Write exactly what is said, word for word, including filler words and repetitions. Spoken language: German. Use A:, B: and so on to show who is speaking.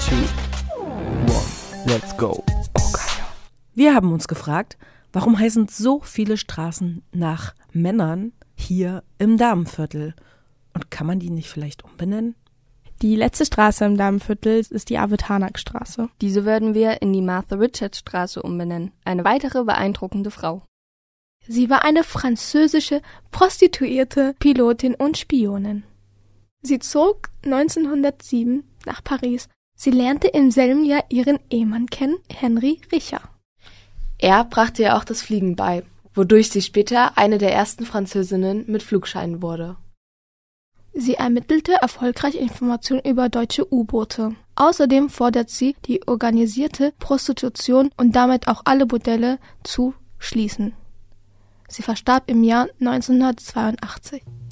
A: two, one, let's go. Oh, geil. Wir haben uns gefragt, warum heißen so viele Straßen nach Männern hier im Damenviertel? Und kann man die nicht vielleicht umbenennen?
B: Die letzte Straße im Damenviertel ist die Arvid-Harnack-Straße.
C: Diese würden wir in die Martha-Richards-Straße umbenennen. Eine weitere beeindruckende Frau.
B: Sie war eine französische Prostituierte, Pilotin und Spionin. Sie zog neunzehnhundertsieben nach Paris. Sie lernte im selben Jahr ihren Ehemann kennen, Henri Richard.
D: Er brachte ihr auch das Fliegen bei, wodurch sie später eine der ersten Französinnen mit Flugschein wurde.
B: Sie ermittelte erfolgreich Informationen über deutsche U-Boote. Außerdem fordert sie, die organisierte Prostitution und damit auch alle Bordelle zu schließen. Sie verstarb im Jahr neunzehnhundertzweiundachtzig.